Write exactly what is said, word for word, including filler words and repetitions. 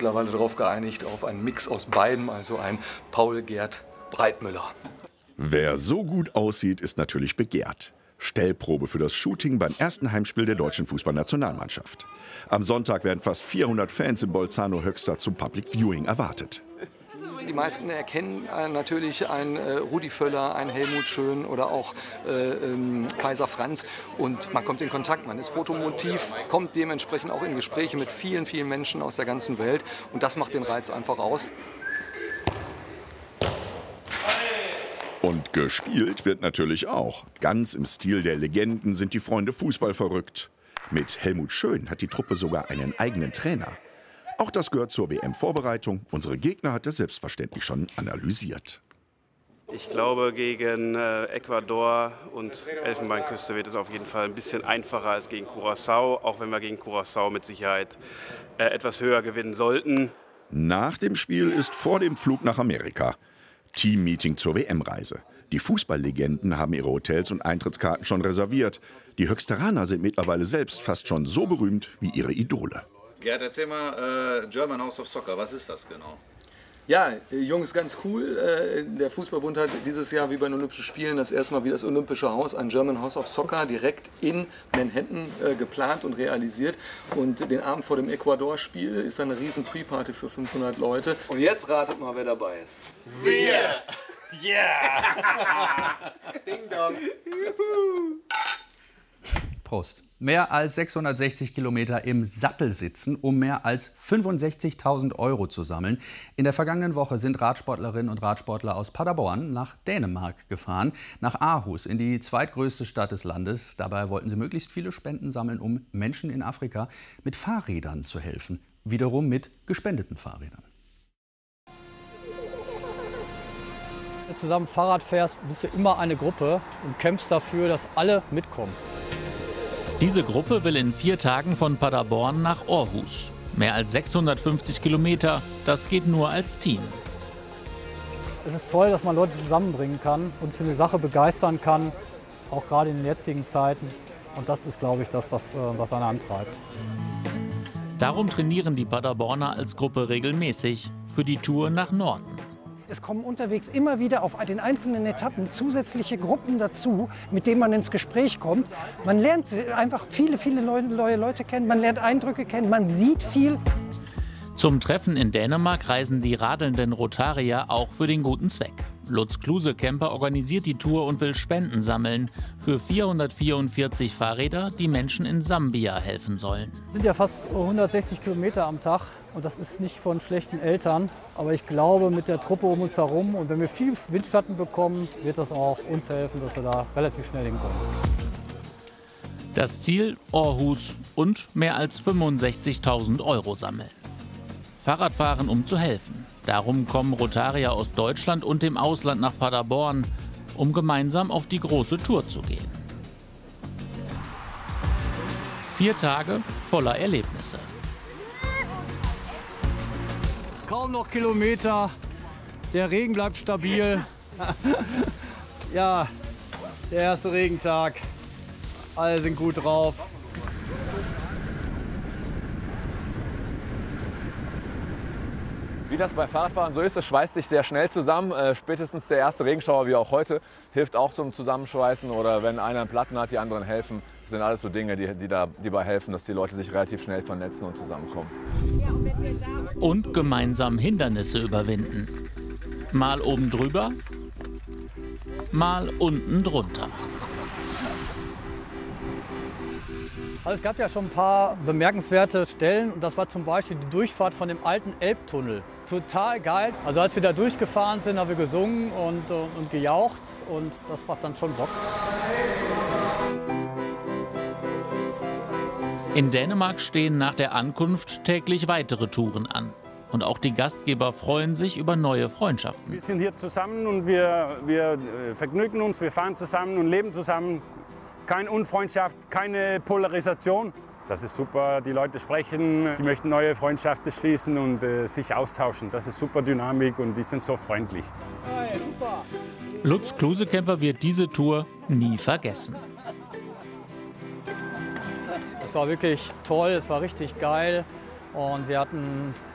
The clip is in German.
mittlerweile darauf geeinigt, auf einen Mix aus beiden, also ein Paul-Gerd Breitmüller. Wer so gut aussieht, ist natürlich begehrt. Stellprobe für das Shooting beim ersten Heimspiel der deutschen Fußballnationalmannschaft. Am Sonntag werden fast vierhundert Fans im Bolzano Höxter zum Public Viewing erwartet. Die meisten erkennen äh, natürlich einen äh, Rudi Völler, einen Helmut Schön oder auch äh, ähm, Kaiser Franz. Und man kommt in Kontakt, man ist Fotomotiv, kommt dementsprechend auch in Gespräche mit vielen, vielen Menschen aus der ganzen Welt. Und das macht den Reiz einfach aus. Und gespielt wird natürlich auch. Ganz im Stil der Legenden sind die Freunde Fußball verrückt. Mit Helmut Schön hat die Truppe sogar einen eigenen Trainer. Auch das gehört zur W M-Vorbereitung. Unsere Gegner hat er selbstverständlich schon analysiert. Ich glaube, gegen äh, Ecuador und Elfenbeinküste wird es auf jeden Fall ein bisschen einfacher als gegen Curaçao, auch wenn wir gegen Curaçao mit Sicherheit äh, etwas höher gewinnen sollten. Nach dem Spiel ist vor dem Flug nach Amerika Teammeeting zur W M-Reise. Die Fußballlegenden haben ihre Hotels und Eintrittskarten schon reserviert. Die Höxteraner sind mittlerweile selbst fast schon so berühmt wie ihre Idole. Gerd, erzähl mal, äh, German House of Soccer, was ist das genau? Ja, Jungs, ganz cool. Äh, der Fußballbund hat dieses Jahr wie bei den Olympischen Spielen das erste Mal wie das Olympische Haus ein German House of Soccer direkt in Manhattan äh, geplant und realisiert. Und den Abend vor dem Ecuador-Spiel ist dann eine riesen Pre-Party für fünfhundert Leute. Und jetzt ratet mal, wer dabei ist. Wir! Yeah! Ding dong! Prost. Mehr als sechshundertsechzig Kilometer im Sattel sitzen, um mehr als fünfundsechzigtausend Euro zu sammeln. In der vergangenen Woche sind Radsportlerinnen und Radsportler aus Paderborn nach Dänemark gefahren, nach Aarhus, in die zweitgrößte Stadt des Landes. Dabei wollten sie möglichst viele Spenden sammeln, um Menschen in Afrika mit Fahrrädern zu helfen. Wiederum mit gespendeten Fahrrädern. Wenn du zusammen Fahrrad fährst, bist du immer eine Gruppe und kämpfst dafür, dass alle mitkommen. Diese Gruppe will in vier Tagen von Paderborn nach Aarhus. Mehr als sechshundertfünfzig Kilometer, das geht nur als Team. Es ist toll, dass man Leute zusammenbringen kann und für eine Sache begeistern kann, auch gerade in den jetzigen Zeiten. Und das ist, glaube ich, das, was, was einen antreibt. Darum trainieren die Paderborner als Gruppe regelmäßig für die Tour nach Norden. Es kommen unterwegs immer wieder auf den einzelnen Etappen zusätzliche Gruppen dazu, mit denen man ins Gespräch kommt. Man lernt einfach viele, viele neue Leute kennen, man lernt Eindrücke kennen, man sieht viel. Zum Treffen in Dänemark reisen die radelnden Rotarier auch für den guten Zweck. Lutz Kluse-Kemper organisiert die Tour und will Spenden sammeln für vierhundertvierundvierzig Fahrräder, die Menschen in Sambia helfen sollen. Es sind ja fast hundertsechzig Kilometer am Tag und das ist nicht von schlechten Eltern. Aber ich glaube, mit der Truppe um uns herum und wenn wir viel Windschatten bekommen, wird das auch uns helfen, dass wir da relativ schnell hinkommen. Das Ziel: Aarhus und mehr als fünfundsechzigtausend Euro sammeln. Fahrradfahren, um zu helfen. Darum kommen Rotarier aus Deutschland und dem Ausland nach Paderborn, um gemeinsam auf die große Tour zu gehen. Vier Tage voller Erlebnisse. Kaum noch Kilometer, der Regen bleibt stabil. Ja, der erste Regentag, alle sind gut drauf. Wie das beim Fahrradfahren so ist, es schweißt sich sehr schnell zusammen. Äh, spätestens der erste Regenschauer, wie auch heute, hilft auch zum Zusammenschweißen. Oder wenn einer einen Platten hat, die anderen helfen. Das sind alles so Dinge, die, die dabei helfen, dass die Leute sich relativ schnell vernetzen und zusammenkommen. Und gemeinsam Hindernisse überwinden. Mal oben drüber, mal unten drunter. Also es gab ja schon ein paar bemerkenswerte Stellen und das war zum Beispiel die Durchfahrt von dem alten Elbtunnel. Total geil. Also als wir da durchgefahren sind, haben wir gesungen und, und, und gejaucht und das macht dann schon Bock. In Dänemark stehen nach der Ankunft täglich weitere Touren an. Und auch die Gastgeber freuen sich über neue Freundschaften. Wir sind hier zusammen und wir, wir vergnügen uns, wir fahren zusammen und leben zusammen. Keine Unfreundschaft, keine Polarisation. Das ist super, die Leute sprechen, die möchten neue Freundschaften schließen und äh, sich austauschen. Das ist super Dynamik und die sind so freundlich. Hey, super. Lutz Kluse-Kemper wird diese Tour nie vergessen. Es war wirklich toll, es war richtig geil und wir hatten